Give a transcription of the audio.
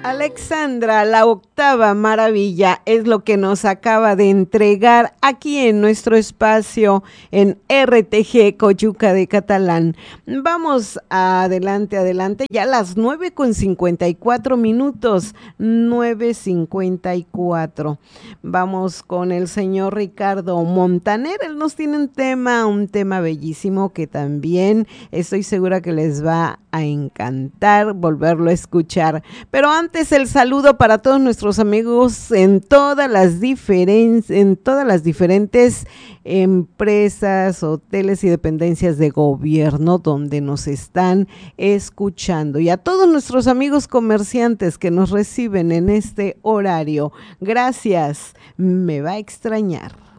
Alexandra, la octava maravilla es lo que nos acaba de entregar aquí en nuestro espacio en RTG Coyuca de Catalán. Vamos adelante, adelante, ya a las 9:54, 9:54. Vamos con el señor Ricardo Montaner, él nos tiene un tema bellísimo que también estoy segura que les va a encantar volverlo a escuchar. Pero antes el saludo para todos nuestros amigos en todas las diferentes empresas, hoteles y dependencias de gobierno donde nos están escuchando, y a todos nuestros amigos comerciantes que nos reciben en este horario. Gracias, me va a extrañar.